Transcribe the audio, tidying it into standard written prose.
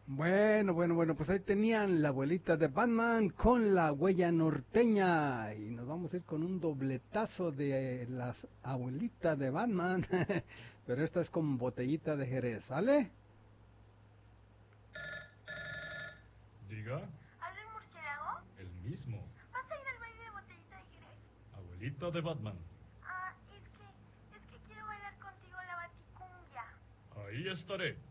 Bueno, pues ahí tenían la abuelita de Batman con la huella norteña. Y nos vamos a ir con un dobletazo de las abuelitas de Batman. Pero esta es con botellita de Jerez, ¿sale? Diga, ¿Habla el murciélago? el mismo. ¿Vas a ir al baile de botellita de Jerez? Abuelita de Batman. Es que quiero bailar contigo la baticumbia. Ahí estaré.